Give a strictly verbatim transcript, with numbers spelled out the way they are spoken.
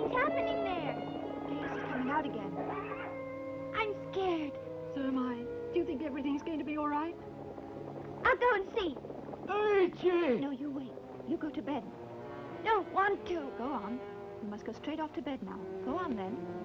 Something's happening there. Gas is coming out again. I'm scared. So am I. Do you think everything's going to be all right? I'll go and see. Archie! No, you wait. You go to bed. Don't want to. Go on. You must go straight off to bed now. Go on, then.